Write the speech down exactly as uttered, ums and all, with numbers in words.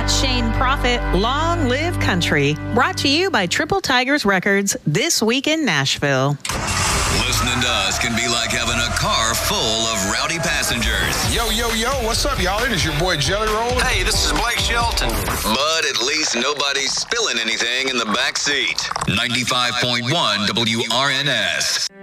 Shane Prophet, Long Live Country. Brought to you by Triple Tigers Records this week in Nashville. Listening to us can be like having a car full of rowdy passengers. Yo, yo, yo, what's up, y'all? It is your boy Jelly Roll. Hey, this is Blake Shelton. But at least nobody's spilling anything in the back seat. ninety-five point one W R N S.